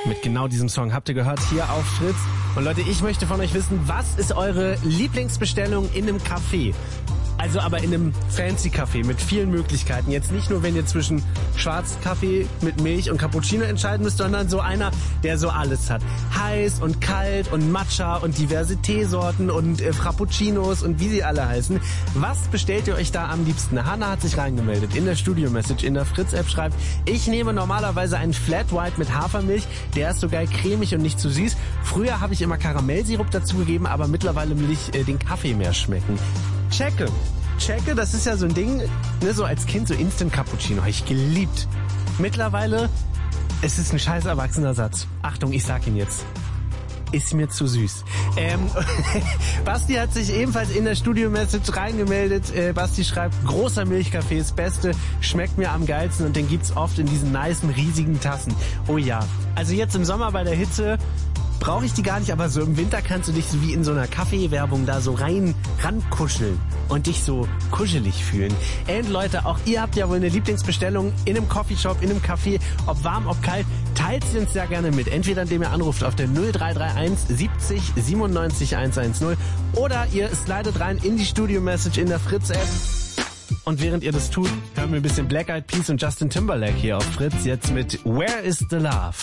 Mit genau diesem Song habt ihr gehört hier auf Fritz. Und Leute, ich möchte von euch wissen, was ist eure Lieblingsbestellung in einem Café? Also aber in einem fancy Café mit vielen Möglichkeiten. Jetzt nicht nur, wenn ihr zwischen Schwarzkaffee mit Milch und Cappuccino entscheiden müsst, sondern so einer, der so alles hat. Heiß und kalt und Matcha und diverse Teesorten und Frappuccinos und wie sie alle heißen. Was bestellt ihr euch da am liebsten? Hanna hat sich reingemeldet in der Studio-Message in der Fritz-App, schreibt, ich nehme normalerweise einen Flat White mit Hafermilch. Der ist so geil cremig und nicht zu süß. Früher habe ich immer Karamellsirup dazugegeben, aber mittlerweile will ich den Kaffee mehr schmecken. Checke, das ist ja so ein Ding, ne, so als Kind so Instant Cappuccino, habe ich geliebt. Mittlerweile, es ist ein scheiß erwachsener Satz. Achtung, ich sag ihn jetzt. Ist mir zu süß. Basti hat sich ebenfalls in der Studio-Message reingemeldet. Basti schreibt, großer Milchkaffee ist Beste, schmeckt mir am geilsten und den gibt's oft in diesen nicen, riesigen Tassen. Oh ja, also jetzt im Sommer bei der Hitze brauche ich die gar nicht, aber so im Winter kannst du dich so wie in so einer Kaffeewerbung da so rankuscheln und dich so kuschelig fühlen. Und Leute, auch ihr habt ja wohl eine Lieblingsbestellung in einem Coffeeshop, in einem Café, ob warm, ob kalt, teilt sie uns sehr gerne mit. Entweder indem ihr anruft auf der 0331 70 97 110 oder ihr slidet rein in die Studio-Message in der Fritz-App. Und während ihr das tut, hören wir ein bisschen Black Eyed Peas und Justin Timberlake hier auf Fritz, jetzt mit Where is the Love?